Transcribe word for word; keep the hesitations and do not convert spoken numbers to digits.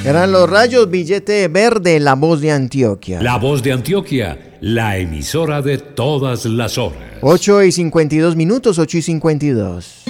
Eran los Rayos, Billete Verde, La Voz de Antioquia. La Voz de Antioquia, la emisora de todas las horas. ocho y cincuenta y dos minutos, ocho y cincuenta y dos.